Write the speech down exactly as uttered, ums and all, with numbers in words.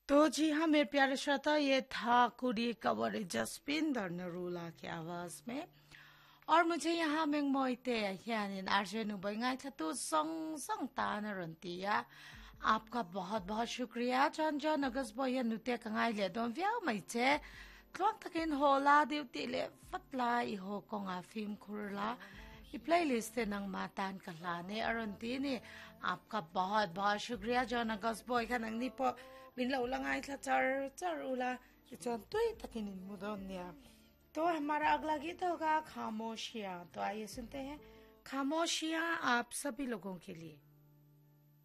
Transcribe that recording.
तो जी हाँ मेरे प्यारे श्रोता, ये था कुड़ी कवर जसपिंदर नरूला की आवाज में। और मुझे यहाँ में मोइते यानी आर्जेनु बंगाई था तो संग संग ताना रंतिया। आपका बहुत बहुत शुक्रिया जॉन जॉन अगस्त बॉय नुते कंगाई ले दोन व्याव मैचे क्लॉक तकिन होला ड्यूटी ले फतला इहो कोंगा फिल्म खुरला ये प्लेलिस्ट नंग मातान कलाने अरंती ने। आपका बहुत बहुत शुक्रिया जॉन अगस्त बॉय का नंग निपो बिन उलंगाई था चर चर उला जॉन तुई तकिन मुदोनिया। तो हमारा अगला गीत होगा खामोशियाँ। तो आइए सुनते हैं खामोशियाँ आप सभी लोगों के लिए।